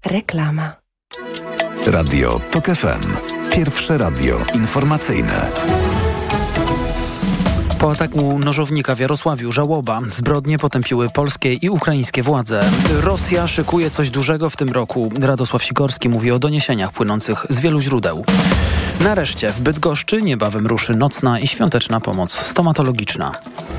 Reklama. Radio TOK FM. Pierwsze radio informacyjne. Po ataku nożownika w Jarosławiu żałoba. Zbrodnie potępiły polskie i ukraińskie władze. Rosja szykuje coś dużego w tym roku. Radosław Sikorski mówi o doniesieniach płynących z wielu źródeł. Nareszcie w Bydgoszczy niebawem ruszy nocna i świąteczna pomoc stomatologiczna.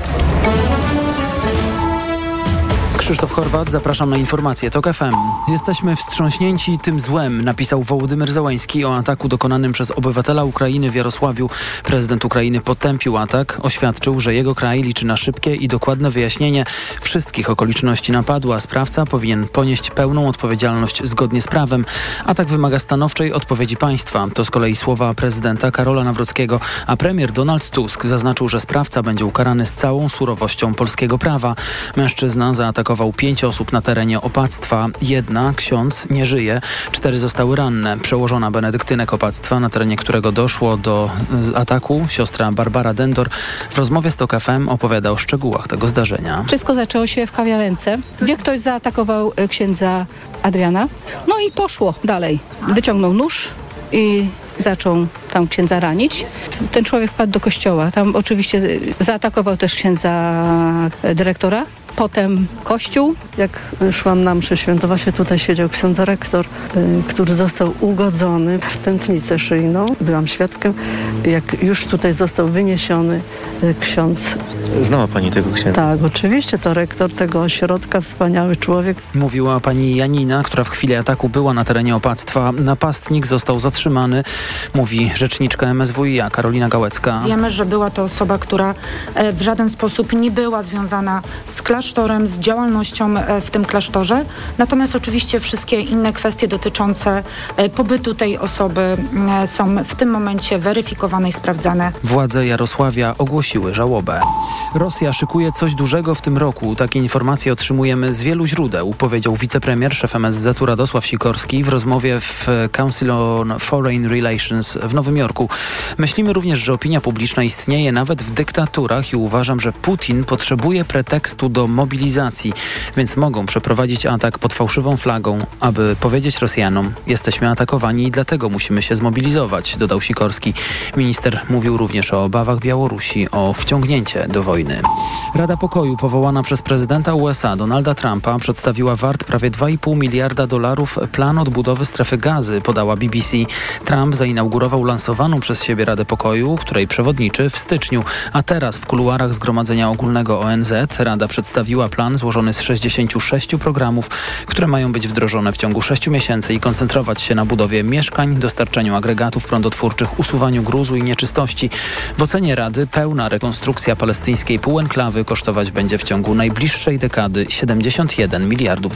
Krzysztof Horwat, zapraszam na informacje TOK FM. Jesteśmy wstrząśnięci tym złem, napisał Wołodymyr Zełański o ataku dokonanym przez obywatela Ukrainy w Jarosławiu. Prezydent Ukrainy potępił atak, oświadczył, że jego kraj liczy na szybkie i dokładne wyjaśnienie wszystkich okoliczności napadu, a sprawca powinien ponieść pełną odpowiedzialność zgodnie z prawem. Atak wymaga stanowczej odpowiedzi państwa. To z kolei słowa prezydenta Karola Nawrockiego, a premier Donald Tusk zaznaczył, że sprawca będzie ukarany z całą surowością polskiego prawa. Mężczyzna zaatakował 5 osób na terenie opactwa. 1, ksiądz, nie żyje. 4 zostały ranne. Przełożona benedyktynek opactwa, na terenie którego doszło do ataku, siostra Barbara Dendor, w rozmowie z TOK FM opowiada o szczegółach tego zdarzenia. Wszystko zaczęło się w kawiarence, gdzie ktoś zaatakował księdza Adriana. No i poszło dalej. Wyciągnął nóż i zaczął tam księdza ranić. Ten człowiek wpadł do kościoła. Tam oczywiście zaatakował też księdza dyrektora. Potem kościół. Jak szłam na mszę świętą, właśnie tutaj siedział ksiądz rektor, który został ugodzony w tętnicę szyjną. Byłam świadkiem, jak już tutaj został wyniesiony ksiądz. Znała pani tego księdza? Tak, oczywiście, to rektor tego ośrodka, wspaniały człowiek. Mówiła pani Janina, która w chwili ataku była na terenie opactwa. Napastnik został zatrzymany, mówi rzeczniczka MSWiA Karolina Gałecka. Wiemy, że była to osoba, która w żaden sposób nie była związana z klasztorem, z działalnością w tym klasztorze. Natomiast oczywiście wszystkie inne kwestie dotyczące pobytu tej osoby są w tym momencie weryfikowane i sprawdzane. Władze Jarosławia ogłosiły żałobę. Rosja szykuje coś dużego w tym roku. Takie informacje otrzymujemy z wielu źródeł, powiedział wicepremier, szef MSZ-u Radosław Sikorski w rozmowie w Council on Foreign Relations w Nowym Jorku. Myślimy również, że opinia publiczna istnieje nawet w dyktaturach i uważam, że Putin potrzebuje pretekstu do mobilizacji, więc mogą przeprowadzić atak pod fałszywą flagą, aby powiedzieć Rosjanom: jesteśmy atakowani i dlatego musimy się zmobilizować, dodał Sikorski. Minister mówił również o obawach Białorusi o wciągnięcie do wojny. Rada Pokoju powołana przez prezydenta USA Donalda Trumpa przedstawiła wart prawie $2,5 miliarda plan odbudowy strefy Gazy, podała BBC. Trump zainaugurował lansowaną przez siebie Radę Pokoju, której przewodniczy w styczniu, a teraz w kuluarach Zgromadzenia Ogólnego ONZ Rada przedstawiła plan złożony z 66 programów, które mają być wdrożone w ciągu 6 miesięcy i koncentrować się na budowie mieszkań, dostarczaniu agregatów prądotwórczych, usuwaniu gruzu i nieczystości. W ocenie Rady pełna rekonstrukcja palestyńskiej półenklawy kosztować będzie w ciągu najbliższej dekady $71 miliardów.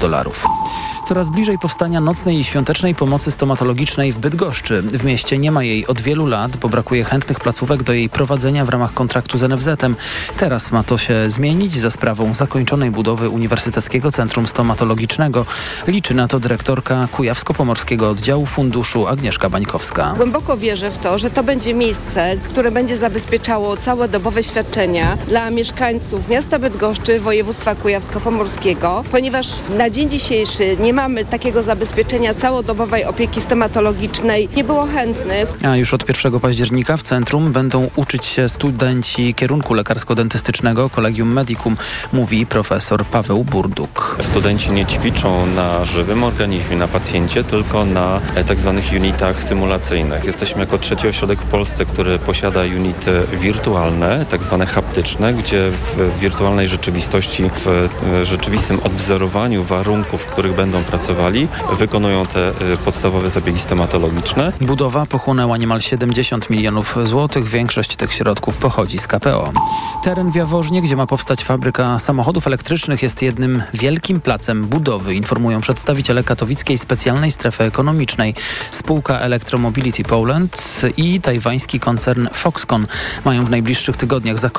Coraz bliżej powstania nocnej i świątecznej pomocy stomatologicznej w Bydgoszczy. W mieście nie ma jej od wielu lat, bo brakuje chętnych placówek do jej prowadzenia w ramach kontraktu z NFZ-em. Teraz ma to się zmienić za sprawą zakończonej budowy Uniwersyteckiego Centrum Stomatologicznego. Liczy na to dyrektorka Kujawsko-Pomorskiego Oddziału Funduszu Agnieszka Bańkowska. Głęboko wierzę w to, że to będzie miejsce, które będzie zabezpieczało całodobowe świadczenia dla mieszkańców miasta Bydgoszczy, województwa kujawsko-pomorskiego, ponieważ na dzień dzisiejszy nie mamy takiego zabezpieczenia całodobowej opieki stomatologicznej. Nie było chętnych. A już od 1 października w centrum będą uczyć się studenci kierunku lekarsko-dentystycznego Collegium Medicum, mówi profesor Paweł Burduk. Studenci nie ćwiczą na żywym organizmie, na pacjencie, tylko na tak zwanych unitach symulacyjnych. Jesteśmy jako trzeci ośrodek w Polsce, który posiada unity wirtualne, tak zwane haptyczne, gdzie w wirtualnej rzeczywistości, w rzeczywistym odwzorowaniu warunków, w których będą pracowali, wykonują te podstawowe zabiegi stomatologiczne. Budowa pochłonęła niemal 70 milionów złotych. Większość tych środków pochodzi z KPO. Teren w Jaworznie, gdzie ma powstać fabryka samochodów elektrycznych, jest jednym wielkim placem budowy, informują przedstawiciele katowickiej specjalnej strefy ekonomicznej. Spółka Electromobility Poland i tajwański koncern Foxconn mają w najbliższych tygodniach zakończyć negocjacje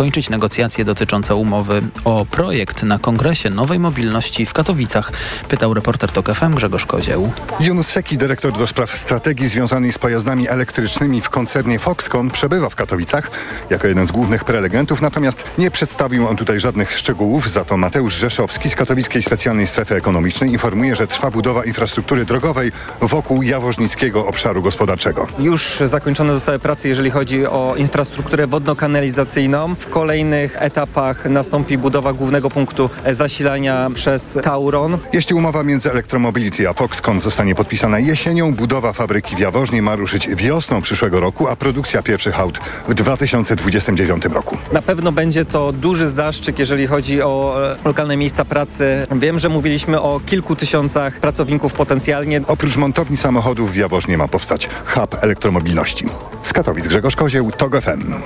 negocjacje dotyczące umowy o projekt na Kongresie Nowej Mobilności w Katowicach? Pytał reporter TOK FM Grzegorz Kozieł. Yunus Seki, dyrektor do spraw strategii związanej z pojazdami elektrycznymi w koncernie Foxconn, przebywa w Katowicach jako jeden z głównych prelegentów, natomiast nie przedstawił on tutaj żadnych szczegółów. Za to Mateusz Rzeszowski z Katowickiej Specjalnej Strefy Ekonomicznej informuje, że trwa budowa infrastruktury drogowej wokół Jaworznickiego Obszaru Gospodarczego. Już zakończone zostały prace, jeżeli chodzi o infrastrukturę wodno-kanalizacyjną. W kolejnych etapach nastąpi budowa głównego punktu zasilania przez Tauron. Jeśli umowa między Electromobility a Foxconn zostanie podpisana jesienią, budowa fabryki w Jaworznie ma ruszyć wiosną przyszłego roku, a produkcja pierwszych aut w 2029 roku. Na pewno będzie to duży zaszczyt, jeżeli chodzi o lokalne miejsca pracy. Wiem, że mówiliśmy o kilku tysiącach pracowników potencjalnie. Oprócz montowni samochodów w Jaworznie ma powstać hub elektromobilności. Z Katowic Grzegorz Kozieł, TOK FM.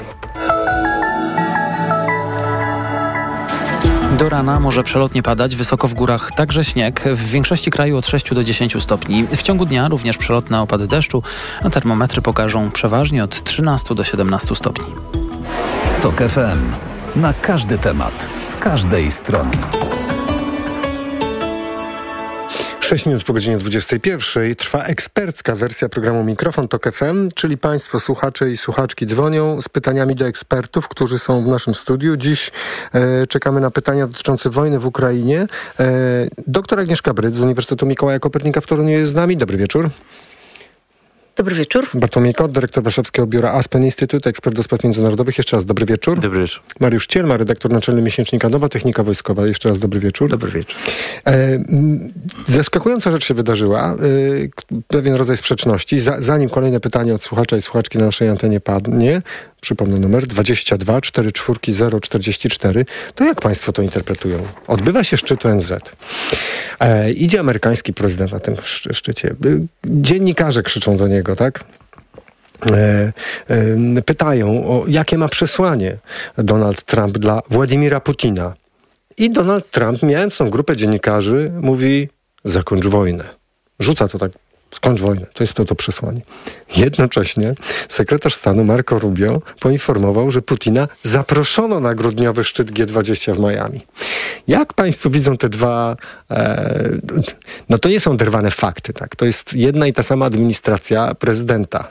Do rana może przelotnie padać, wysoko w górach także śnieg, w większości kraju od 6 do 10 stopni. W ciągu dnia również przelotne opady deszczu, a termometry pokażą przeważnie od 13 do 17 stopni. TOK FM. Na każdy temat, z każdej strony. 6 minut po godzinie 21 trwa ekspercka wersja programu Mikrofon TOK FM, czyli Państwo słuchacze i słuchaczki dzwonią z pytaniami do ekspertów, którzy są w naszym studiu. Dziś czekamy na pytania dotyczące wojny w Ukrainie. Doktor Agnieszka Bryc z Uniwersytetu Mikołaja Kopernika w Toruniu jest z nami. Dobry wieczór. Dobry wieczór. Bartłomiej Kot, dyrektor warszawskiego biura Aspen Instytut, ekspert do spraw międzynarodowych. Jeszcze raz dobry wieczór. Dobry wieczór. Mariusz Cielma, redaktor naczelny miesięcznika Nowa Technika Wojskowa. Jeszcze raz dobry wieczór. Dobry wieczór. Zaskakująca rzecz się wydarzyła. Pewien rodzaj sprzeczności. Zanim kolejne pytanie od słuchacza i słuchaczki na naszej antenie padnie, przypomnę numer 22 44 044, to jak Państwo to interpretują? Odbywa się szczyt ONZ. Idzie amerykański prezydent na tym szczycie. Dziennikarze krzyczą do niego, tak? Pytają, o jakie ma przesłanie Donald Trump dla Władimira Putina. I Donald Trump, mając tą grupę dziennikarzy, mówi: zakończ wojnę. Rzuca to tak: skończ wojnę. To jest to przesłanie. Jednocześnie sekretarz stanu Marco Rubio poinformował, że Putina zaproszono na grudniowy szczyt G20 w Miami. Jak Państwo widzą te dwa... no to nie są oderwane fakty, tak? To jest jedna i ta sama administracja prezydenta.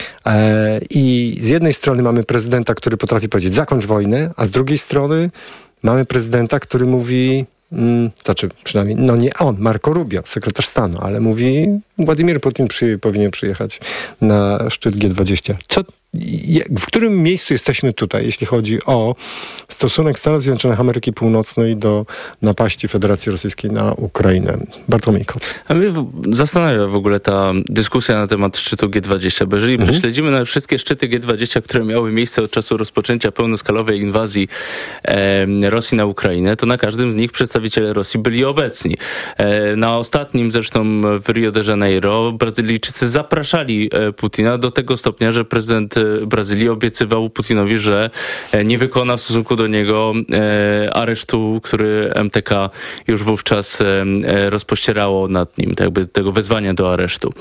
I z jednej strony mamy prezydenta, który potrafi powiedzieć: zakończ wojnę, a z drugiej strony mamy prezydenta, który mówi... znaczy przynajmniej, no nie on, Marco Rubio, sekretarz stanu, ale mówi: Władimir Putin powinien przyjechać na szczyt G20. W którym miejscu jesteśmy tutaj, jeśli chodzi o stosunek Stanów Zjednoczonych Ameryki Północnej do napaści Federacji Rosyjskiej na Ukrainę? Bartłomiej Kot. A mnie zastanawia w ogóle ta dyskusja na temat szczytu G20, bo jeżeli prześledzimy na wszystkie szczyty G20, które miały miejsce od czasu rozpoczęcia pełnoskalowej inwazji Rosji na Ukrainę, to na każdym z nich przedstawiciele Rosji byli obecni. Na ostatnim zresztą w Rio de Janeiro Brazylijczycy zapraszali Putina do tego stopnia, że prezydent Brazylii obiecywał Putinowi, że nie wykona w stosunku do niego aresztu, który MTK już wówczas rozpościerało nad nim, tak jakby tego wezwania do aresztu.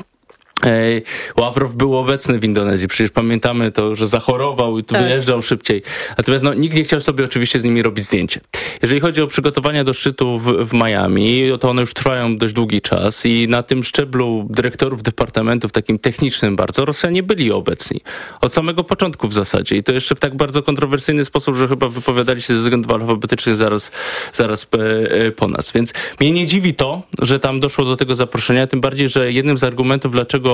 Ławrow był obecny w Indonezji. Przecież pamiętamy to, że zachorował i tu wyjeżdżał szybciej. Natomiast nikt nie chciał sobie oczywiście z nimi robić zdjęcie. Jeżeli chodzi o przygotowania do szczytu w Miami, to one już trwają dość długi czas i na tym szczeblu dyrektorów departamentów, takim technicznym bardzo, Rosjanie byli obecni. Od samego początku w zasadzie. I to jeszcze w tak bardzo kontrowersyjny sposób, że chyba wypowiadali się ze względów alfabetycznych zaraz po nas. Więc mnie nie dziwi to, że tam doszło do tego zaproszenia, tym bardziej, że jednym z argumentów, dlaczego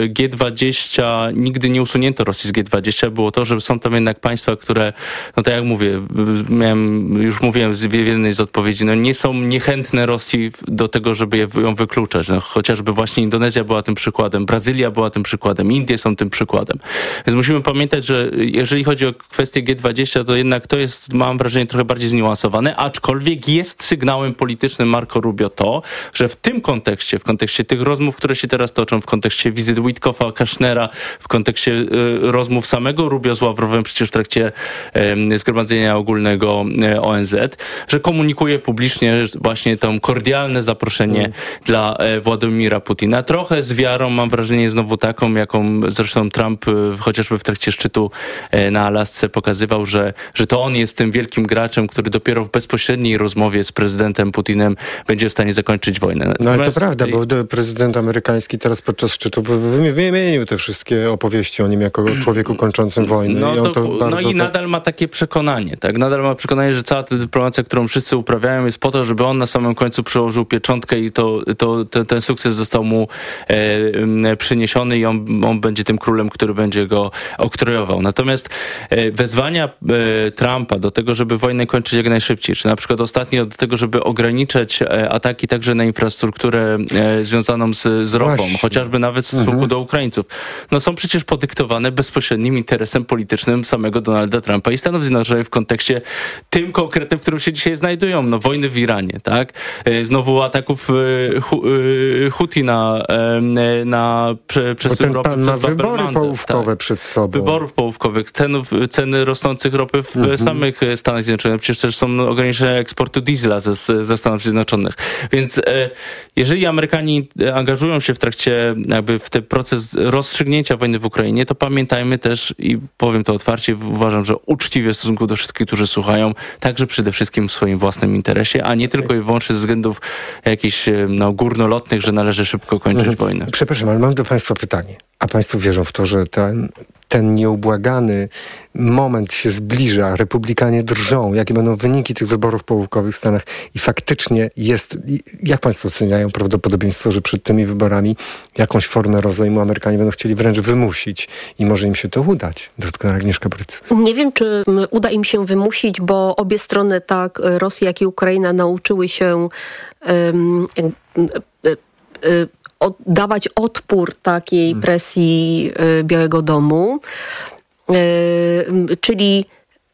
G20 nigdy nie usunięto Rosji z G20, było to, że są tam jednak państwa, które, no tak jak mówię, już mówiłem w jednej z odpowiedzi, no nie są niechętne Rosji do tego, żeby ją wykluczać. No, chociażby właśnie Indonezja była tym przykładem, Brazylia była tym przykładem, Indie są tym przykładem. Więc musimy pamiętać, że jeżeli chodzi o kwestię G20, to jednak to jest, mam wrażenie, trochę bardziej zniuansowane, aczkolwiek jest sygnałem politycznym Marco Rubio to, że w tym kontekście, w kontekście tych rozmów, które się teraz toczą, w kontekście kontekście wizyt Witkoffa, Kasznera, w kontekście rozmów samego Rubio z Ławrowem przecież w trakcie Zgromadzenia Ogólnego ONZ, że komunikuje publicznie właśnie to kordialne zaproszenie dla Władimira Putina. Trochę z wiarą, mam wrażenie, znowu taką, jaką zresztą Trump chociażby w trakcie szczytu na Alasce pokazywał, że to on jest tym wielkim graczem, który dopiero w bezpośredniej rozmowie z prezydentem Putinem będzie w stanie zakończyć wojnę. No ale to prawda, bo prezydent amerykański teraz podczas szczytu wymienił te wszystkie opowieści o nim jako człowieku kończącym wojnę. Nadal ma takie przekonanie, tak? Nadal ma przekonanie, że cała ta dyplomacja, którą wszyscy uprawiają, jest po to, żeby on na samym końcu przyłożył pieczątkę i ten sukces został mu przyniesiony i on będzie tym królem, który będzie go oktrojował. Natomiast wezwania Trumpa do tego, żeby wojnę kończyć jak najszybciej, czy na przykład ostatnio do tego, żeby ograniczać ataki także na infrastrukturę związaną z ropą, Właśnie. chociażby nawet w stosunku do Ukraińców, no są przecież podyktowane bezpośrednim interesem politycznym samego Donalda Trumpa i Stanów Zjednoczonych w kontekście tym konkretnym, w którym się dzisiaj znajdują. No wojny w Iranie, tak? Znowu ataków Huti przez Europę. Pan ma wybory połówkowe przed sobą. Wyborów połówkowych, ceny rosnących ropy w samych Stanach Zjednoczonych. Przecież też są ograniczenia eksportu diesla ze Stanów Zjednoczonych. Więc jeżeli Amerykanie angażują się w ten proces rozstrzygnięcia wojny w Ukrainie, to pamiętajmy też, i powiem to otwarcie, uważam, że uczciwie w stosunku do wszystkich, którzy słuchają, także przede wszystkim w swoim własnym interesie, a nie tylko i wyłącznie ze względów jakichś górnolotnych, że należy szybko kończyć wojnę. Przepraszam, ale mam do państwa pytanie. A państwo wierzą w to, że ten nieubłagany moment się zbliża, republikanie drżą, jakie będą wyniki tych wyborów połówkowych w Stanach i faktycznie jak państwo oceniają prawdopodobieństwo, że przed tymi wyborami jakąś formę rozejmu Amerykanie będą chcieli wręcz wymusić i może im się to udać? Dr. Agnieszka Bryc. Nie wiem, czy uda im się wymusić, bo obie strony, tak Rosja, jak i Ukraina, nauczyły się dawać odpór takiej presji Białego Domu, czyli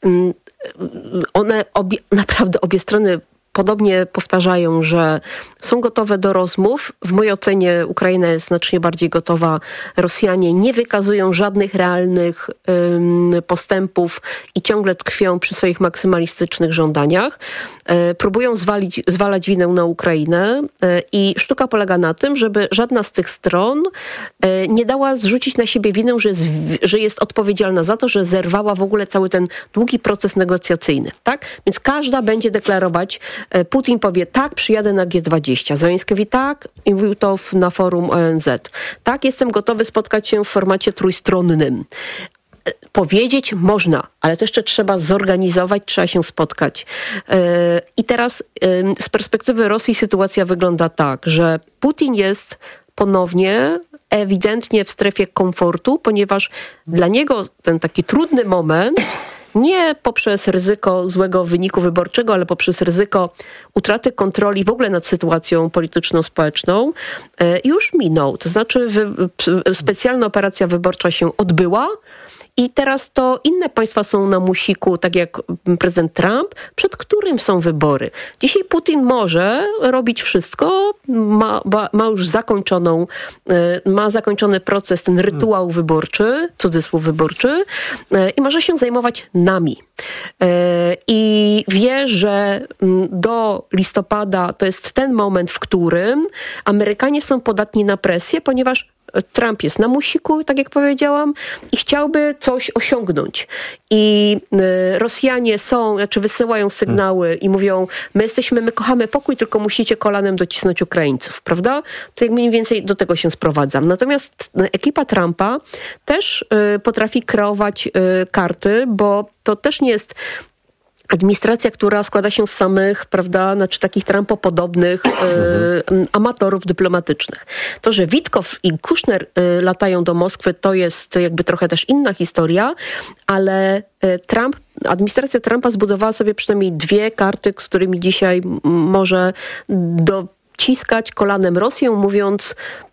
naprawdę obie strony podobnie powtarzają, że są gotowe do rozmów. W mojej ocenie Ukraina jest znacznie bardziej gotowa. Rosjanie nie wykazują żadnych realnych postępów i ciągle tkwią przy swoich maksymalistycznych żądaniach. Próbują zwalać winę na Ukrainę i sztuka polega na tym, żeby żadna z tych stron nie dała zrzucić na siebie winę, że jest odpowiedzialna za to, że zerwała w ogóle cały ten długi proces negocjacyjny. Tak? Więc każda będzie deklarować, Putin powie tak, przyjadę na G20. Zełenski mówi tak i mówił to na forum ONZ. Tak, jestem gotowy spotkać się w formacie trójstronnym. Powiedzieć można, ale to jeszcze trzeba zorganizować, trzeba się spotkać. I teraz z perspektywy Rosji sytuacja wygląda tak, że Putin jest ponownie ewidentnie w strefie komfortu, ponieważ dla niego ten taki trudny moment nie poprzez ryzyko złego wyniku wyborczego, ale poprzez ryzyko utraty kontroli w ogóle nad sytuacją polityczną, społeczną, już minął. To znaczy specjalna operacja wyborcza się odbyła i teraz to inne państwa są na musiku, tak jak prezydent Trump, przed którym są wybory. Dzisiaj Putin może robić wszystko, ma już zakończony proces, ten rytuał wyborczy, cudzysłów wyborczy, i może się zajmować nami. I wie, że do listopada to jest ten moment, w którym Amerykanie są podatni na presję, ponieważ Trump jest na musiku, tak jak powiedziałam, i chciałby coś osiągnąć. I Rosjanie wysyłają sygnały i mówią, my kochamy pokój, tylko musicie kolanem docisnąć Ukraińców, prawda? To jak mniej więcej do tego się sprowadzam. Natomiast ekipa Trumpa też potrafi kreować karty, bo to też nie jest administracja, która składa się z samych, prawda, takich Trumpopodobnych amatorów dyplomatycznych. To, że Witkow i Kushner latają do Moskwy, to jest jakby trochę też inna historia, ale administracja Trumpa zbudowała sobie przynajmniej dwie karty, z którymi dzisiaj może dociskać kolanem Rosję, mówiąc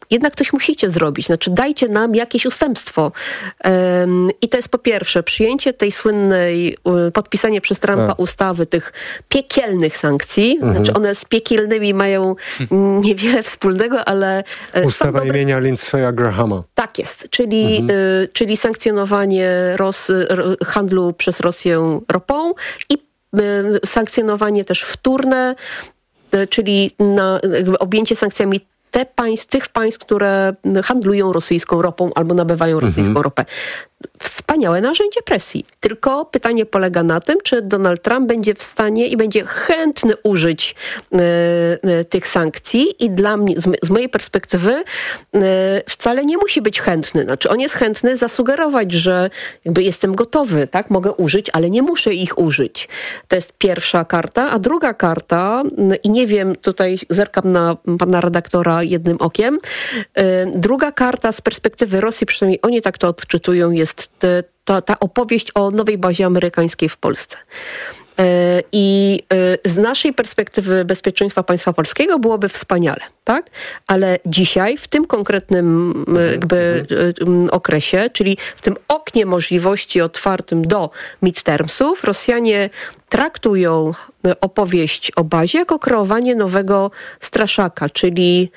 jednak coś musicie zrobić, znaczy dajcie nam jakieś ustępstwo. I to jest po pierwsze przyjęcie tej słynnej, podpisanie przez Trumpa ustawy tych piekielnych sankcji, znaczy one z piekielnymi mają niewiele wspólnego, ale... Ustawa imienia Lindsaya Grahama. Tak jest, czyli sankcjonowanie handlu przez Rosję ropą i sankcjonowanie też wtórne, czyli objęcie sankcjami tych państw, które handlują rosyjską ropą albo nabywają rosyjską ropę. Wspaniałe narzędzie presji. Tylko pytanie polega na tym, czy Donald Trump będzie w stanie i będzie chętny użyć tych sankcji i dla mnie, z mojej perspektywy wcale nie musi być chętny. Znaczy on jest chętny zasugerować, że jakby jestem gotowy, tak, mogę użyć, ale nie muszę ich użyć. To jest pierwsza karta, a druga karta, i nie wiem, tutaj zerkam na pana redaktora jednym okiem, druga karta z perspektywy Rosji, przynajmniej oni tak to odczytują, jest ta opowieść o nowej bazie amerykańskiej w Polsce. I z naszej perspektywy bezpieczeństwa państwa polskiego byłoby wspaniale, tak? Ale dzisiaj w tym konkretnym okresie, czyli w tym oknie możliwości otwartym do midtermsów, Rosjanie traktują opowieść o bazie jako kreowanie nowego straszaka, czyli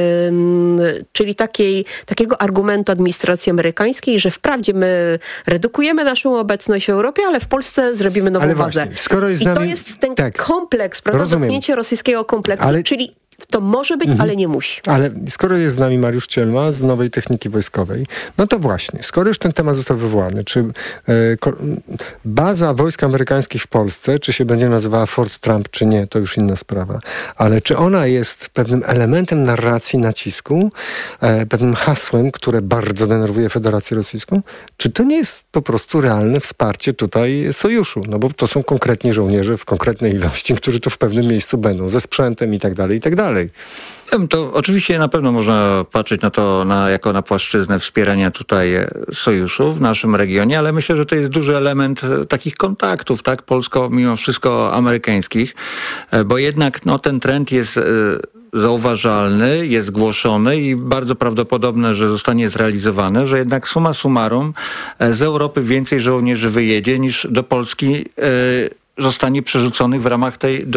takiego argumentu administracji amerykańskiej, że wprawdzie my redukujemy naszą obecność w Europie, ale w Polsce zrobimy nową bazę. Właśnie, skoro jest to jest ten kompleks, prawda? Zamknięcie rosyjskiego kompleksu, czyli to może być, ale nie musi. Ale skoro jest z nami Mariusz Cielma z Nowej Techniki Wojskowej, no to właśnie, skoro już ten temat został wywołany, czy baza wojsk amerykańskich w Polsce, czy się będzie nazywała Fort Trump, czy nie, to już inna sprawa, ale czy ona jest pewnym elementem narracji nacisku, pewnym hasłem, które bardzo denerwuje Federację Rosyjską, czy to nie jest po prostu realne wsparcie tutaj sojuszu? No bo to są konkretni żołnierze w konkretnej ilości, którzy tu w pewnym miejscu będą, ze sprzętem i tak dalej, i tak dalej. To oczywiście na pewno można patrzeć na to jako na płaszczyznę wspierania tutaj sojuszu w naszym regionie, ale myślę, że to jest duży element takich kontaktów, tak, mimo wszystko amerykańskich, bo jednak ten trend jest zauważalny, jest głoszony i bardzo prawdopodobne, że zostanie zrealizowane, że jednak summa summarum z Europy więcej żołnierzy wyjedzie niż do Polski zostanie przerzuconych w ramach tej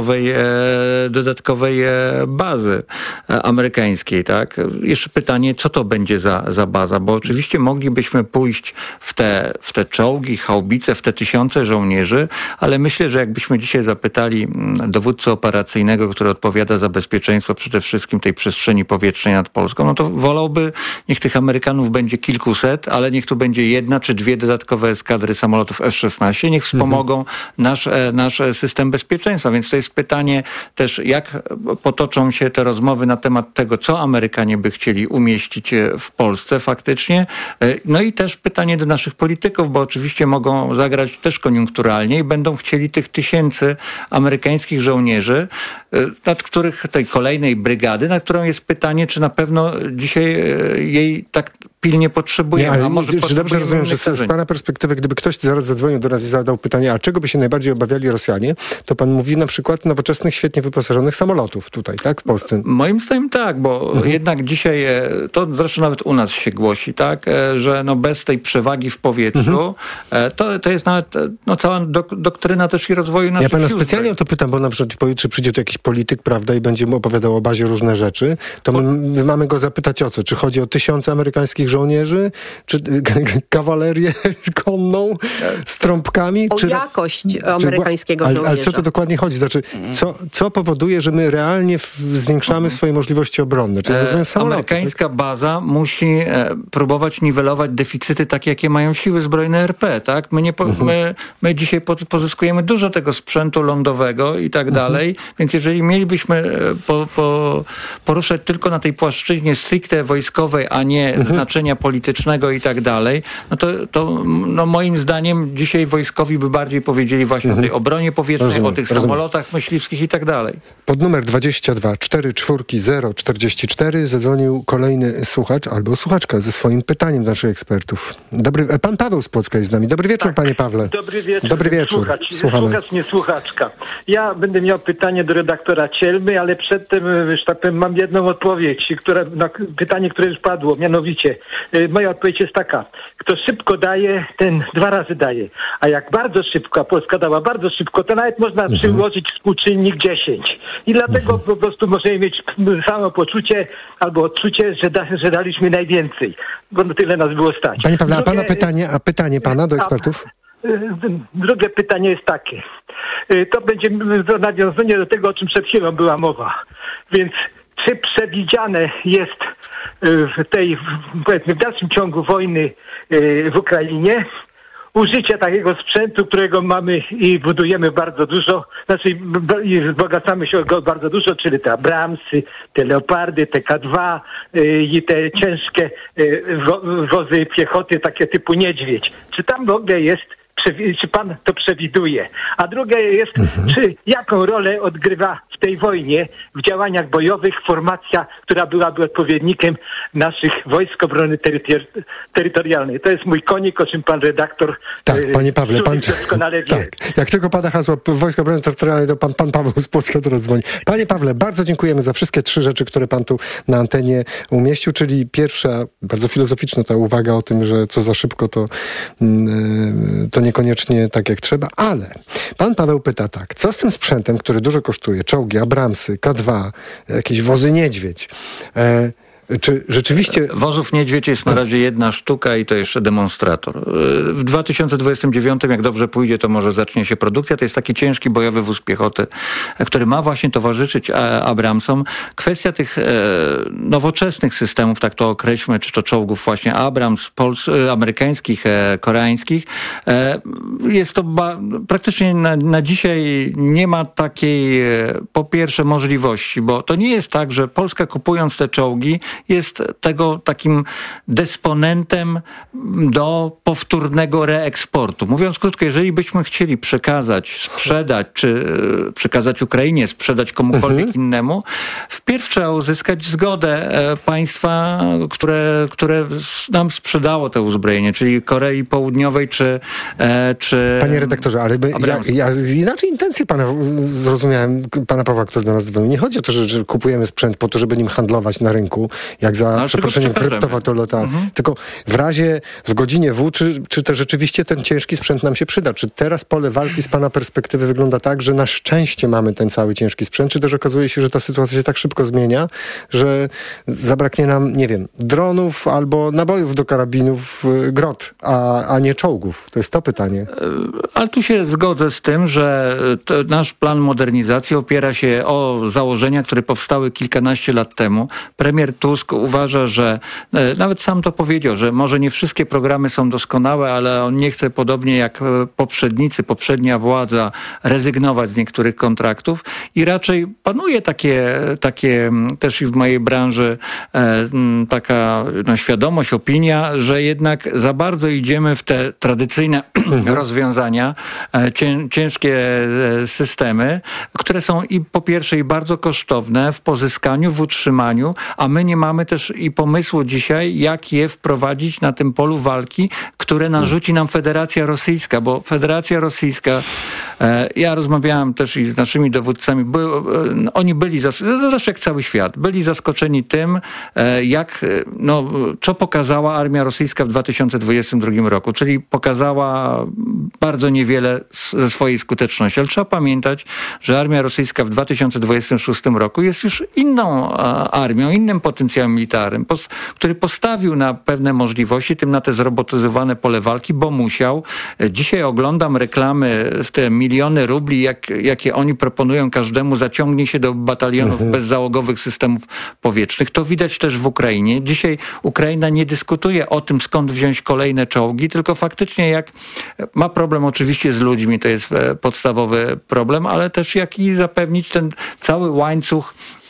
dodatkowej bazy amerykańskiej, tak? Jeszcze pytanie, co to będzie za baza, bo oczywiście moglibyśmy pójść w te czołgi, haubice, w te tysiące żołnierzy, ale myślę, że jakbyśmy dzisiaj zapytali dowódcę operacyjnego, który odpowiada za bezpieczeństwo przede wszystkim tej przestrzeni powietrznej nad Polską, no to wolałby, niech tych Amerykanów będzie kilkuset, ale niech tu będzie 1 czy 2 dodatkowe eskadry samolotów F-16, niech wspomogą nasz system bezpieczeństwa. Więc to jest pytanie też, jak potoczą się te rozmowy na temat tego, co Amerykanie by chcieli umieścić w Polsce faktycznie. No i też pytanie do naszych polityków, bo oczywiście mogą zagrać też koniunkturalnie i będą chcieli tych tysięcy amerykańskich żołnierzy, nad których tej kolejnej brygady, na którą jest pytanie, czy na pewno dzisiaj jej tak pilnie potrzebujemy. Nie, ale czy dobrze rozumiem, że z pana perspektywy, gdyby ktoś zaraz zadzwonił do nas i zadał pytanie, a czego by się najbardziej obawiali Rosjanie, to pan mówi na przykład nowoczesnych, świetnie wyposażonych samolotów tutaj, tak? W Polsce. Moim zdaniem tak, bo jednak dzisiaj, to zresztą nawet u nas się głosi, tak? Że bez tej przewagi w powietrzu, to jest nawet cała doktryna też i rozwoju naszych Ja pana sił specjalnie o to pytam, bo na przykład pojutrze przyjdzie tu jakiś polityk, prawda, i będzie mu opowiadał o bazie różne rzeczy, to my mamy go zapytać o co? Czy chodzi o 1000 amerykańskich żołnierzy, czy kawalerię konną z trąbkami? O jakość amerykańskiego żołnierza. Ale co to dokładnie chodzi? Znaczy, co powoduje, że my realnie zwiększamy swoje możliwości obronne? Czyli amerykańska baza musi próbować niwelować deficyty takie, jakie mają siły zbrojne RP, tak? My dzisiaj pozyskujemy dużo tego sprzętu lądowego i tak dalej, więc jeżeli mielibyśmy poruszać tylko na tej płaszczyźnie stricte wojskowej, a nie znaczenia znaczenia politycznego i tak dalej, to moim zdaniem dzisiaj wojskowi by bardziej powiedzieli właśnie o tej obronie powietrznej, o tych samolotach myśliwskich i tak dalej. Pod numer 22 44 044 zadzwonił kolejny słuchacz albo słuchaczka ze swoim pytaniem do naszych ekspertów. Pan Paweł z Płocka jest z nami. Dobry wieczór, panie Pawle. Dobry wieczór. Słuchacz, nie słuchaczka. Ja będę miał pytanie do redaktora Cielmy, ale przedtem, że tak powiem, mam jedną odpowiedź, na pytanie, które już padło. Mianowicie, moja odpowiedź jest taka. Kto szybko daje, ten 2 razy daje. A jak bardzo szybko, a Polska dała bardzo szybko, to nawet można przyłożyć współczynnik 10. I dlatego po prostu możemy mieć samopoczucie albo odczucie, że daliśmy najwięcej. Bo tyle nas było stać. Panie Pawle, a pana pytanie pana do ekspertów? Drugie pytanie jest takie. To będzie nawiązanie do tego, o czym przed chwilą była mowa. Więc czy przewidziane jest w dalszym ciągu wojny w Ukrainie użycie takiego sprzętu, którego mamy i budujemy bardzo dużo, i wzbogacamy się go bardzo dużo, czyli te Abramsy, te Leopardy, te K2 i te ciężkie wozy piechoty, takie typu niedźwiedź. Czy tam w ogóle jest, czy pan to przewiduje? A drugie jest, jaką rolę odgrywa w tej wojnie, w działaniach bojowych formacja, która byłaby odpowiednikiem naszych wojsk obrony terytorialnej. To jest mój konik, o czym pan redaktor panie Pawle, pan doskonale wie. Tak, jak tylko pada hasło Wojska Obrony Terytorialnej, to pan Paweł z Płocka teraz dzwoni. Panie Pawle, bardzo dziękujemy za wszystkie 3 rzeczy, które pan tu na antenie umieścił, czyli pierwsza, bardzo filozoficzna ta uwaga o tym, że co za szybko, to niekoniecznie tak jak trzeba, ale pan Paweł pyta tak, co z tym sprzętem, który dużo kosztuje, czołgi, Abramsy, K2, jakieś wozy niedźwiedź, czy rzeczywiście... Wozów niedźwiedź jest na razie 1 sztuka i to jeszcze demonstrator. W 2029, jak dobrze pójdzie, to może zacznie się produkcja. To jest taki ciężki bojowy wóz piechoty, który ma właśnie towarzyszyć Abramsom. Kwestia tych nowoczesnych systemów, tak to określmy, czy to czołgów właśnie Abrams, amerykańskich, koreańskich, jest to praktycznie na dzisiaj nie ma takiej po pierwsze możliwości, bo to nie jest tak, że Polska kupując te czołgi jest tego takim dysponentem do powtórnego reeksportu. Mówiąc krótko, jeżeli byśmy chcieli sprzedać, czy przekazać Ukrainie, sprzedać komukolwiek innemu, wpierw trzeba uzyskać zgodę państwa, które nam sprzedało to uzbrojenie, czyli Korei Południowej, czy Panie redaktorze, ale ja inaczej intencje pana zrozumiałem, pana Pawła, który do nas dzwonił. Nie chodzi o to, że kupujemy sprzęt po to, żeby nim handlować na rynku, jak za przeproszeniem kryptowalutą, tylko w razie, w godzinie W, czy to rzeczywiście ten ciężki sprzęt nam się przyda? Czy teraz pole walki z pana perspektywy wygląda tak, że na szczęście mamy ten cały ciężki sprzęt, czy też okazuje się, że ta sytuacja się tak szybko zmienia, że zabraknie nam, nie wiem, dronów albo nabojów do karabinów Grot, a nie czołgów? To jest to pytanie. Ale tu się zgodzę z tym, że nasz plan modernizacji opiera się o założenia, które powstały kilkanaście lat temu. Premier Tusk uważa, że nawet sam to powiedział, że może nie wszystkie programy są doskonałe, ale on nie chce podobnie jak poprzednia władza rezygnować z niektórych kontraktów i raczej panuje takie też i w mojej branży taka świadomość, opinia, że jednak za bardzo idziemy w te tradycyjne rozwiązania, ciężkie systemy, które są i po pierwsze i bardzo kosztowne w pozyskaniu, w utrzymaniu, a my nie mamy też i pomysłu dzisiaj, jak je wprowadzić na tym polu walki, które narzuci nam Federacja Rosyjska, bo Federacja Rosyjska, ja rozmawiałem też i z naszymi dowódcami, oni byli, zresztą jak cały świat, byli zaskoczeni tym, co pokazała armia rosyjska w 2022 roku, czyli pokazała bardzo niewiele ze swojej skuteczności, ale trzeba pamiętać, że armia rosyjska w 2026 roku jest już inną armią, innym potencjałem militarnym, który postawił na pewne możliwości, tym na te zrobotyzowane pole walki, bo musiał. Dzisiaj oglądam reklamy w te miliony rubli, jakie oni proponują każdemu, zaciągnie się do batalionów bezzałogowych systemów powietrznych. To widać też w Ukrainie. Dzisiaj Ukraina nie dyskutuje o tym, skąd wziąć kolejne czołgi, tylko faktycznie jak ma problem oczywiście z ludźmi, to jest podstawowy problem, ale też jak i zapewnić ten cały łańcuch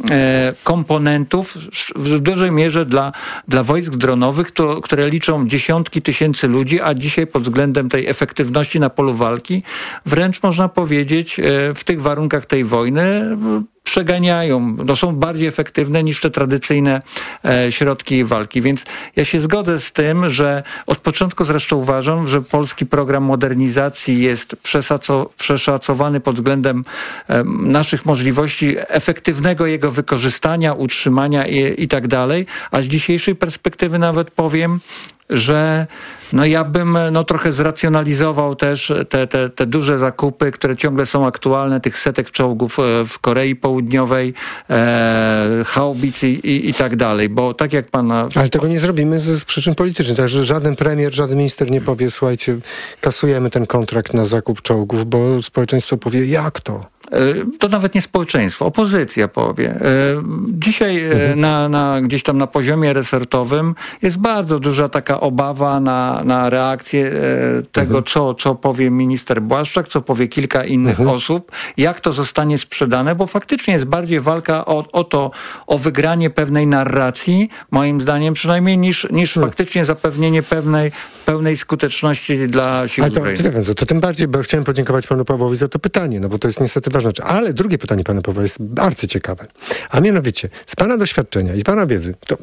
komponentów w dużej mierze dla wojsk dronowych, które liczą dziesiątki tysięcy ludzi, a dzisiaj pod względem tej efektywności na polu walki wręcz można powiedzieć w tych warunkach tej wojny przeganiają, są bardziej efektywne niż te tradycyjne środki walki. Więc ja się zgodzę z tym, że od początku zresztą uważam, że polski program modernizacji jest przeszacowany pod względem naszych możliwości efektywnego jego wykorzystania, utrzymania i tak dalej. A z dzisiejszej perspektywy nawet powiem, że ja bym trochę zracjonalizował też te duże zakupy, które ciągle są aktualne, tych setek czołgów w Korei Południowej, haubic i tak dalej, bo tak jak pan... Ale tego nie zrobimy z przyczyn politycznych, także żaden premier, żaden minister nie powie, słuchajcie, kasujemy ten kontrakt na zakup czołgów, bo społeczeństwo powie, jak to? To nawet nie społeczeństwo, opozycja powie. Dzisiaj gdzieś tam na poziomie resortowym jest bardzo duża taka obawa na reakcję tego, co powie minister Błaszczak, co powie kilka innych osób, jak to zostanie sprzedane, bo faktycznie jest bardziej walka o wygranie pewnej narracji, moim zdaniem przynajmniej, niż faktycznie zapewnienie pełnej skuteczności dla sił zbrojnych. Ale to tym bardziej, bo chciałem podziękować panu Pawłowi za to pytanie, bo to jest niestety ważne. Ale drugie pytanie pana Pawła jest bardzo ciekawe. A mianowicie, z pana doświadczenia i pana wiedzy, to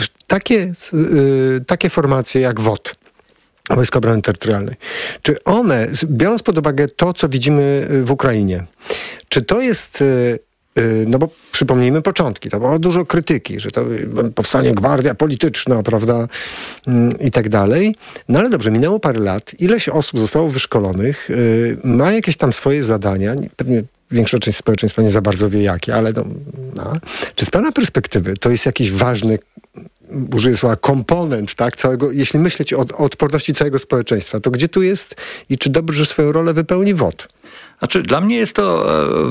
takie formacje jak WOT, Wojska Obrony Terytorialnej, czy one, biorąc pod uwagę to, co widzimy w Ukrainie, czy to jest... bo przypomnijmy początki, to było dużo krytyki, że to powstanie gwardia polityczna, prawda, i tak dalej. No ale dobrze, minęło parę lat, ileś osób zostało wyszkolonych, ma jakieś tam swoje zadania, pewnie większa część społeczeństwa nie za bardzo wie jakie, ale czy z pana perspektywy to jest jakiś ważny, użyję słowa, komponent, tak, całego, jeśli myśleć o odporności całego społeczeństwa, to gdzie tu jest i czy dobrze, że swoją rolę wypełni WOT? Znaczy, dla mnie jest to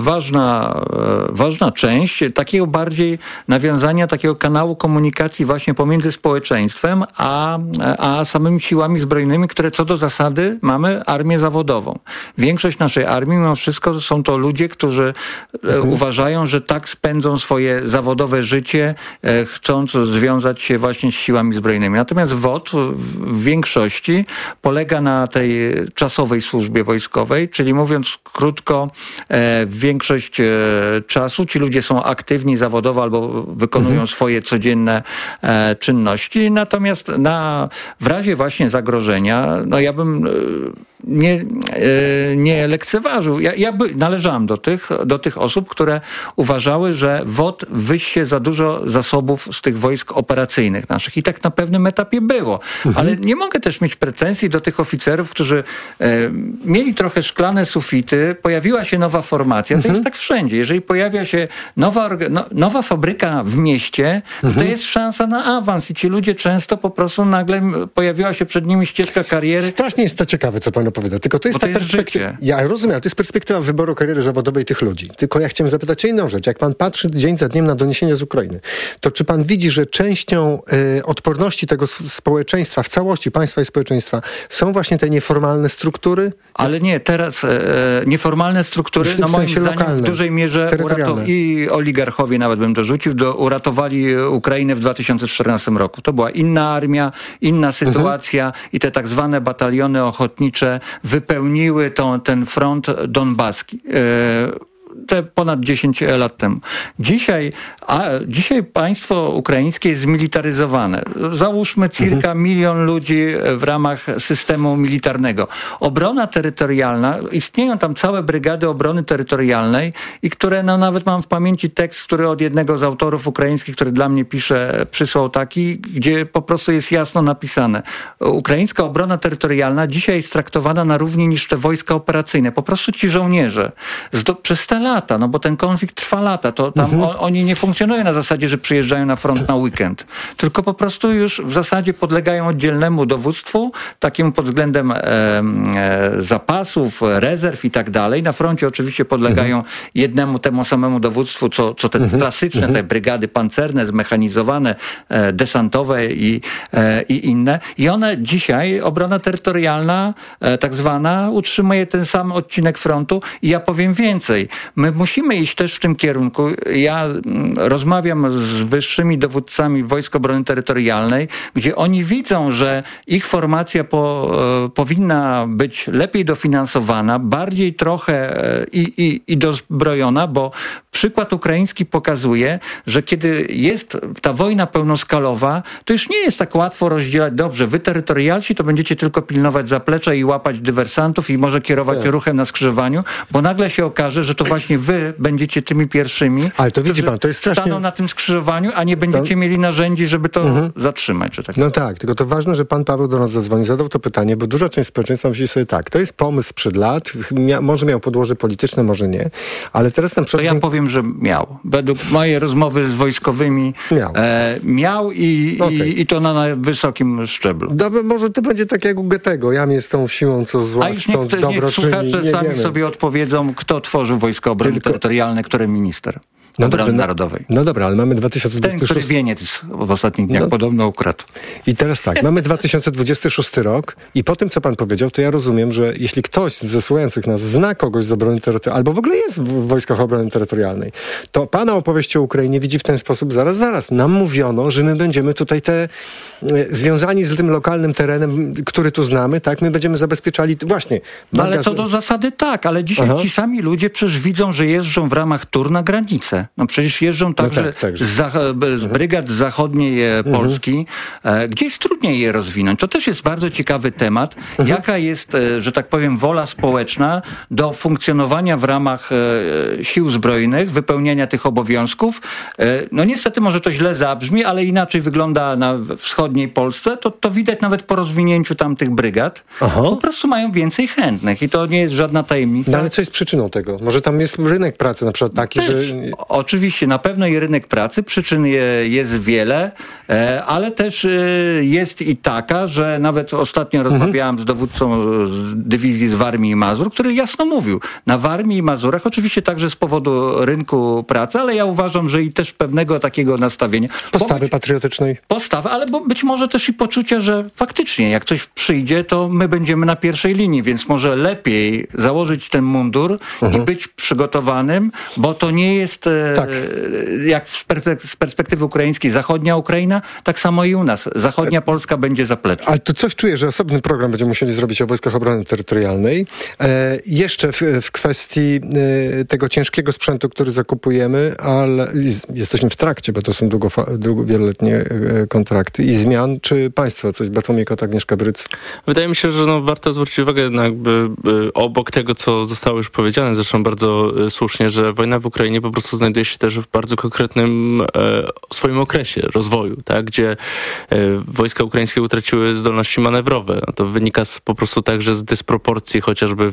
ważna część takiego bardziej nawiązania takiego kanału komunikacji właśnie pomiędzy społeczeństwem a samymi siłami zbrojnymi, które co do zasady mamy armię zawodową. Większość naszej armii, mimo wszystko, są to ludzie, którzy uważają, że tak spędzą swoje zawodowe życie, chcąc związać się właśnie z siłami zbrojnymi. Natomiast WOT w większości polega na tej czasowej służbie wojskowej, czyli mówiąc krótko, większość czasu ci ludzie są aktywni zawodowo albo wykonują swoje codzienne czynności. Natomiast w razie właśnie zagrożenia, ja bym nie lekceważył. Ja należałem do tych osób, które uważały, że WOT wyście za dużo zasobów z tych wojsk operacyjnych naszych. I tak na pewnym etapie było. Ale nie mogę też mieć pretensji do tych oficerów, którzy mieli trochę szklane sufity, pojawiła się nowa formacja. To jest tak wszędzie. Jeżeli pojawia się nowa fabryka w mieście, to jest szansa na awans i ci ludzie często po prostu nagle pojawiła się przed nimi ścieżka kariery. Strasznie jest to ciekawe, co pan opowiada. Tylko to jest ta perspektywa. Ja rozumiem, ale to jest perspektywa wyboru kariery zawodowej tych ludzi. Tylko ja chciałem zapytać o inną rzecz. Jak pan patrzy dzień za dniem na doniesienia z Ukrainy, to czy pan widzi, że częścią odporności tego społeczeństwa, w całości państwa i społeczeństwa, są właśnie te nieformalne struktury? Ale nie, teraz nieformalne struktury, moim zdaniem w dużej mierze i oligarchowie, nawet bym dorzucił, uratowali Ukrainę w 2014 roku. To była inna armia, inna sytuacja i te tak zwane bataliony ochotnicze wypełniły ten front donbaski. Te ponad 10 lat temu. Dzisiaj państwo ukraińskie jest zmilitaryzowane. Załóżmy cirka 1 milion ludzi w ramach systemu militarnego. Obrona terytorialna, istnieją tam całe brygady obrony terytorialnej i które, nawet mam w pamięci tekst, który od jednego z autorów ukraińskich, który dla mnie pisze, przysłał taki, gdzie po prostu jest jasno napisane. Ukraińska obrona terytorialna dzisiaj jest traktowana na równi niż te wojska operacyjne. Po prostu ci żołnierze przez te lata, bo ten konflikt trwa lata, to tam oni nie funkcjonują na zasadzie, że przyjeżdżają na front na weekend, tylko po prostu już w zasadzie podlegają oddzielnemu dowództwu, takiemu pod względem zapasów, rezerw i tak dalej. Na froncie oczywiście podlegają jednemu temu samemu dowództwu, co te klasyczne, te brygady pancerne, zmechanizowane, desantowe i inne. I one dzisiaj, obrona terytorialna, tak zwana, utrzymuje ten sam odcinek frontu i ja powiem więcej. my musimy iść też w tym kierunku. Ja rozmawiam z wyższymi dowódcami Wojsk Obrony Terytorialnej, gdzie oni widzą, że ich formacja powinna być lepiej dofinansowana, bardziej trochę i dozbrojona, bo przykład ukraiński pokazuje, że kiedy jest ta wojna pełnoskalowa, to już nie jest tak łatwo rozdzielać, dobrze, wy terytorialci to będziecie tylko pilnować zaplecza i łapać dywersantów i może kierować ruchem na skrzyżowaniu, bo nagle się okaże, że to właśnie wy będziecie tymi pierwszymi, ale to widzi pan, to jest strasznie... staną na tym skrzyżowaniu, a nie będziecie mieli narzędzi, żeby to zatrzymać. Czy tak? No tak, tylko to ważne, że pan Paweł do nas zadzwonił, zadał to pytanie, bo duża część społeczeństwa myśli sobie tak, to jest pomysł sprzed lat, może miał podłoże polityczne, może nie, ale teraz na przykład... To ja powiem, że miał. Według mojej rozmowy z wojskowymi miał i to na wysokim szczeblu. Dobra, może to będzie tak jak u Goethego, jam jest tą siłą, co zła, chcąc dobro czyni. Niech słuchacze sami sobie odpowiedzą, kto tworzył Wojska Obrony Terytorialne, który minister Obrony Narodowej. No dobra, ale mamy 2026... Ten, który wieniec w ostatnich dniach podobno ukradł. I teraz tak, mamy 2026 rok i po tym, co pan powiedział, to ja rozumiem, że jeśli ktoś ze słuchających nas zna kogoś z obrony terytorialnej, albo w ogóle jest w Wojskach Obrony Terytorialnej, to pana opowieść o Ukrainie widzi w ten sposób, zaraz. Nam mówiono, że my będziemy tutaj związani z tym lokalnym terenem, który tu znamy, tak? My będziemy zabezpieczali właśnie... Ale co do zasady tak, ale dzisiaj ci sami ludzie przecież widzą, że jeżdżą w ramach tur na granicę. No przecież jeżdżą także z brygad zachodniej Polski, gdzie jest trudniej je rozwinąć. To też jest bardzo ciekawy temat. Jaka jest, że tak powiem, wola społeczna do funkcjonowania w ramach sił zbrojnych, wypełniania tych obowiązków. No niestety może to źle zabrzmi, ale inaczej wygląda na wschodniej Polsce. To widać nawet po rozwinięciu tamtych brygad. Po prostu mają więcej chętnych i to nie jest żadna tajemnica. No ale co jest przyczyną tego? Może tam jest rynek pracy na przykład taki, że... Oczywiście, na pewno i rynek pracy, przyczyn jest wiele, ale też jest i taka, że nawet ostatnio rozmawiałem z dowódcą dywizji z Warmii i Mazur, który jasno mówił, na Warmii i Mazurach, oczywiście także z powodu rynku pracy, ale ja uważam, że i też pewnego takiego nastawienia. Postawy patriotycznej. Postawy, ale być może też i poczucia, że faktycznie jak coś przyjdzie, to my będziemy na pierwszej linii, więc może lepiej założyć ten mundur i być przygotowanym, bo to nie jest jak z perspektywy ukraińskiej zachodnia Ukraina, tak samo i u nas. Zachodnia Polska będzie zapleczem. Ale to coś czuję, że osobny program będziemy musieli zrobić o Wojskach Obrony Terytorialnej. Jeszcze w kwestii tego ciężkiego sprzętu, który zakupujemy, ale jesteśmy w trakcie, bo to są wieloletnie kontrakty i zmian. Czy państwo coś? Bartłomiej Kot, Agnieszka Bryc? Wydaje mi się, że warto zwrócić uwagę na obok tego, co zostało już powiedziane, zresztą bardzo słusznie, że wojna w Ukrainie po prostu znajduje się też w bardzo konkretnym swoim okresie rozwoju, tak? Gdzie wojska ukraińskie utraciły zdolności manewrowe. To wynika po prostu także z dysproporcji chociażby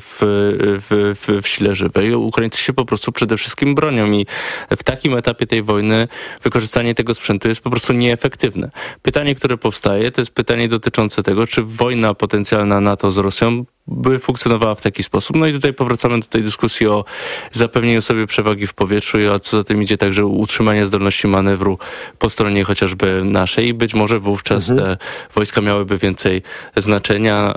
w sile żywej. Ukraińcy się po prostu przede wszystkim bronią i w takim etapie tej wojny wykorzystanie tego sprzętu jest po prostu nieefektywne. Pytanie, które powstaje, to jest pytanie dotyczące tego, czy wojna potencjalna NATO z Rosją by funkcjonowała w taki sposób. No i tutaj powracamy do tej dyskusji o zapewnieniu sobie przewagi w powietrzu i a co za tym idzie także utrzymania zdolności manewru po stronie chociażby naszej i być może wówczas te wojska miałyby więcej znaczenia.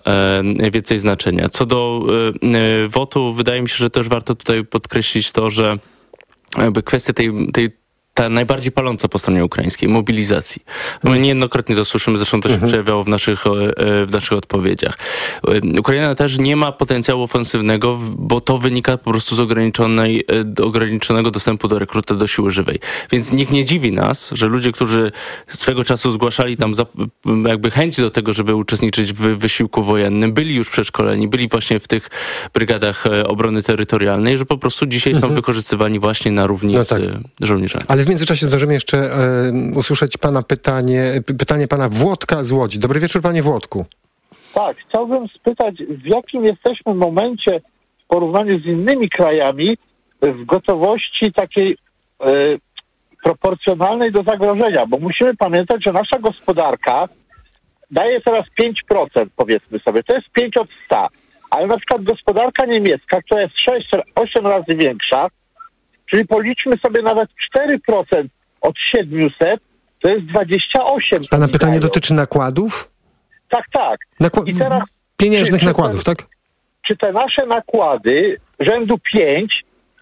Co do WOT-u, wydaje mi się, że też warto tutaj podkreślić to, że jakby kwestia ta najbardziej paląca po stronie ukraińskiej, mobilizacji. My niejednokrotnie to słyszymy, zresztą to się przejawiało w naszych odpowiedziach. Ukraina też nie ma potencjału ofensywnego, bo to wynika po prostu z ograniczonego dostępu do rekruta do siły żywej. Więc nikt nie dziwi nas, że ludzie, którzy swego czasu zgłaszali tam jakby chęć do tego, żeby uczestniczyć w wysiłku wojennym, byli już przeszkoleni, byli właśnie w tych brygadach obrony terytorialnej, że po prostu dzisiaj są wykorzystywani właśnie na równi z żołnierzami. Ale w międzyczasie zdążymy jeszcze usłyszeć pana pytanie pana Włodka z Łodzi. Dobry wieczór, panie Włodku. Tak, chciałbym spytać, w jakim jesteśmy momencie w porównaniu z innymi krajami w gotowości takiej proporcjonalnej do zagrożenia, bo musimy pamiętać, że nasza gospodarka daje teraz 5%, powiedzmy sobie, to jest 5 od 100, ale na przykład gospodarka niemiecka, która jest 6-8 razy większa, czyli policzmy sobie nawet 4% od 700, to jest 28. Pana pytanie dotyczy nakładów? Tak. I teraz, pieniężnych nakładów, tak? Czy te nasze nakłady rzędu 5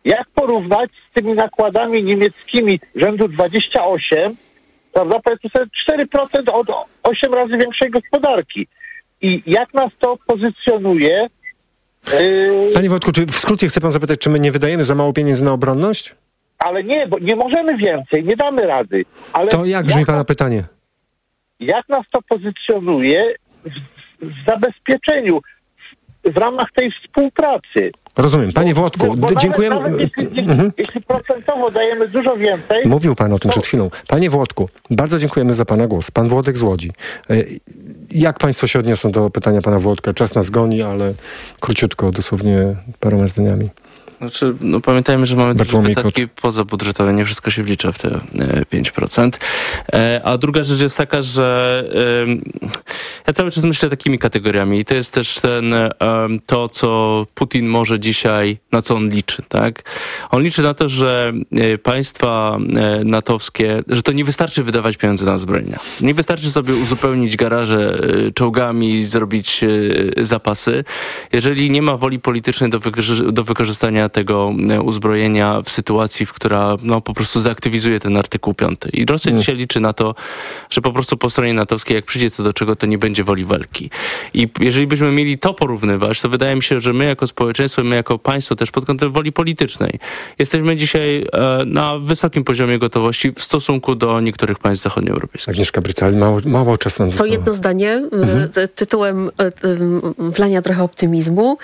Jak porównać z tymi nakładami niemieckimi rzędu 28, prawda, powiedzmy sobie 4% od 8 razy większej gospodarki. I jak nas to pozycjonuje? Panie Włodku, czy w skrócie chce pan zapytać, czy my nie wydajemy za mało pieniędzy na obronność? Ale nie, bo nie możemy więcej, nie damy rady. Ale To jak brzmi pana pytanie? Jak nas to pozycjonuje w zabezpieczeniu, w ramach tej współpracy? Rozumiem. Panie Włodku, dziękujemy. Jeśli procentowo dajemy dużo więcej... Mówił pan o tym przed chwilą. Panie Włodku, bardzo dziękujemy za pana głos. Pan Włodek z Łodzi. Jak państwo się odniosą do pytania pana Włodka? Czas nas goni, ale króciutko, dosłownie paroma zdaniami. Znaczy, pamiętajmy, że mamy duże wydatki pozabudżetowe, nie wszystko się wlicza w te 5%. A druga rzecz jest taka, że ja cały czas myślę takimi kategoriami i to jest też to, co Putin może dzisiaj, na co on liczy, tak? On liczy na to, że państwa natowskie, że to nie wystarczy wydawać pieniądze na zbrojenia. Nie wystarczy sobie uzupełnić garaże czołgami, zrobić zapasy. Jeżeli nie ma woli politycznej do wykorzystania tego uzbrojenia w sytuacji, która po prostu zaaktywizuje ten artykuł 5. I Rosja dzisiaj liczy na to, że po prostu po stronie natowskiej, jak przyjdzie co do czego, to nie będzie woli walki. I jeżeli byśmy mieli to porównywać, to wydaje mi się, że my jako społeczeństwo, my jako państwo też pod kątem woli politycznej jesteśmy dzisiaj na wysokim poziomie gotowości w stosunku do niektórych państw zachodnioeuropejskich. Agnieszka Brycal, mało czasu nam zostało. To jedno zdanie tytułem wlania trochę optymizmu.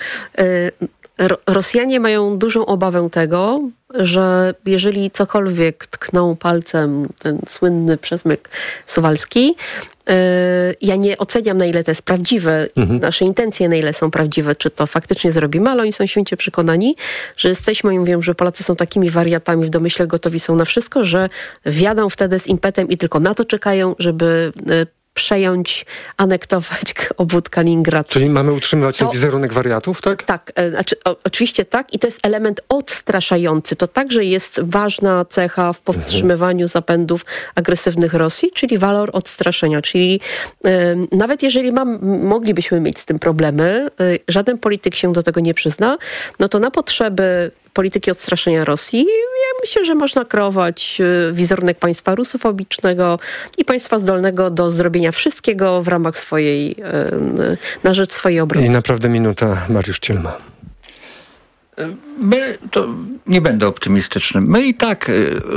Rosjanie mają dużą obawę tego, że jeżeli cokolwiek tkną palcem ten słynny przesmyk suwalski, ja nie oceniam, na ile to jest prawdziwe, nasze intencje, na ile są prawdziwe, czy to faktycznie zrobimy, ale oni są święcie przekonani, że jesteśmy, i wiem, że Polacy są takimi wariatami, w domyśle gotowi są na wszystko, że wjadą wtedy z impetem i tylko na to czekają, żeby przejąć, anektować obwód Kaliningrad. Czyli mamy utrzymywać ten wizerunek wariatów, tak? Tak, oczywiście tak i to jest element odstraszający. To także jest ważna cecha w powstrzymywaniu zapędów agresywnych Rosji, czyli walor odstraszenia. Czyli nawet jeżeli moglibyśmy mieć z tym problemy, żaden polityk się do tego nie przyzna, no to na potrzeby polityki odstraszenia Rosji, ja myślę, że można kreować wizerunek państwa rusofobicznego i państwa zdolnego do zrobienia wszystkiego w ramach swojej, na rzecz swojej obrony. I naprawdę minuta, Mariusz Cielma. My, to nie będę optymistyczny, my i tak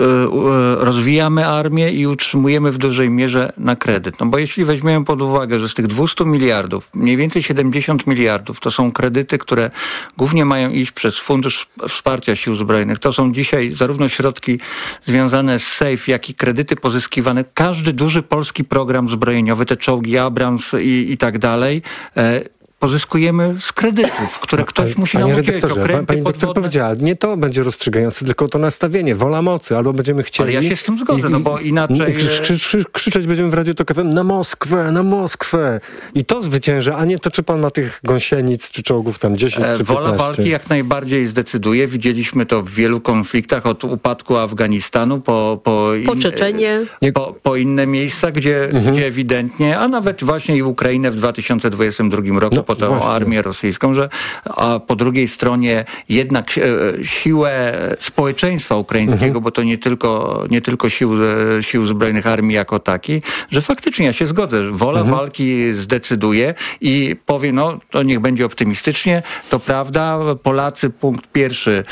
rozwijamy armię i utrzymujemy w dużej mierze na kredyt. No bo jeśli weźmiemy pod uwagę, że z tych 200 miliardów, mniej więcej 70 miliardów to są kredyty, które głównie mają iść przez Fundusz Wsparcia Sił Zbrojnych. To są dzisiaj zarówno środki związane z SAFE, jak i kredyty pozyskiwane. Każdy duży polski program zbrojeniowy, te czołgi Abrams i tak dalej, pozyskujemy z kredytów, które ktoś musi nam udzielić. Pani doktor powiedziała, nie to będzie rozstrzygające, tylko to nastawienie, wola mocy, albo będziemy chcieli... Ale ja się z tym zgodzę, no bo inaczej... Krzyczeć będziemy w Radiu Tok FM na Moskwę, na Moskwę. I to zwycięży, a nie to, czy pan ma tych gąsienic, czy czołgów tam 10 czy 15. Wola walki jak najbardziej zdecyduje. Widzieliśmy to w wielu konfliktach, od upadku Afganistanu po Czeczenię. Po inne miejsca, gdzie ewidentnie, a nawet właśnie i Ukrainę w 2022 roku, po tą armię rosyjską, a po drugiej stronie jednak siłę społeczeństwa ukraińskiego, bo to nie tylko sił zbrojnych armii jako takiej, że faktycznie ja się zgodzę, wola walki zdecyduje i powie, to niech będzie optymistycznie, to prawda, Polacy, punkt pierwszy,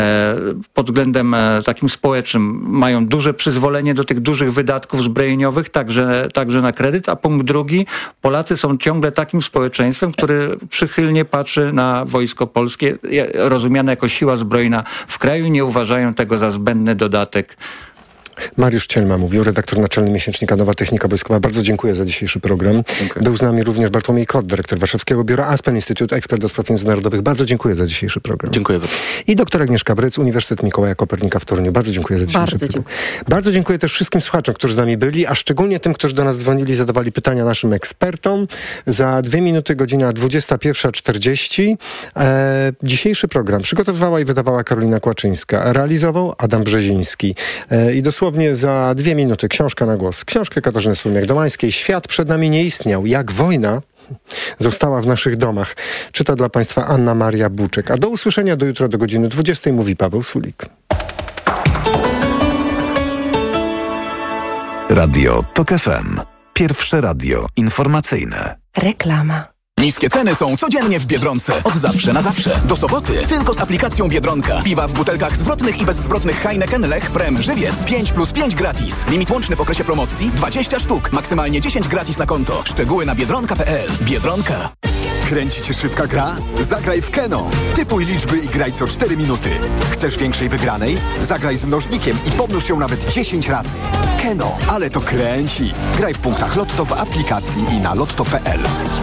pod względem takim społecznym mają duże przyzwolenie do tych dużych wydatków zbrojeniowych, także na kredyt, a punkt drugi, Polacy są ciągle takim społeczeństwem, który przychylnie patrzy na Wojsko Polskie, rozumiane jako siła zbrojna w kraju, nie uważają tego za zbędny dodatek. Mariusz Cielma mówił, redaktor naczelny miesięcznika Nowa Technika Wojskowa. Bardzo dziękuję za dzisiejszy program. Dziękuję. Był z nami również Bartłomiej Kot, dyrektor Warszawskiego Biura Aspen Instytut, ekspert do spraw międzynarodowych. Bardzo dziękuję za dzisiejszy program. Dziękuję bardzo. I doktor Agnieszka Bryc, Uniwersytet Mikołaja Kopernika w Toruniu. Bardzo dziękuję za dzisiejszy program. Bardzo dziękuję też wszystkim słuchaczom, którzy z nami byli, a szczególnie tym, którzy do nas dzwonili, zadawali pytania naszym ekspertom. Za 2 minuty, godzina 21:40. Dzisiejszy program przygotowywała i wydawała Karolina Kłaczyńska. Realizował Adam Brzeziński. I dosłownie za 2 minuty książka na głos. Książkę Katarzyny Surmiak-Domańskiej. Świat przed nami nie istniał. Jak wojna została w naszych domach. Czyta dla Państwa Anna Maria Buczek. A do usłyszenia do jutra do godziny 20, mówi Paweł Sulik. Radio TOK FM. Pierwsze radio informacyjne. Reklama. Niskie ceny są codziennie w Biedronce. Od zawsze na zawsze. Do soboty tylko z aplikacją Biedronka. Piwa w butelkach zwrotnych i bezzwrotnych Heineken, Lech, Prem, Żywiec. 5+5 gratis. Limit łączny w okresie promocji 20 sztuk. Maksymalnie 10 gratis na konto. Szczegóły na biedronka.pl. Biedronka. Kręci cię szybka gra? Zagraj w Keno. Typuj liczby i graj co 4 minuty. Chcesz większej wygranej? Zagraj z mnożnikiem i pomnóż ją nawet 10 razy. Keno, ale to kręci. Graj w punktach Lotto w aplikacji i na lotto.pl.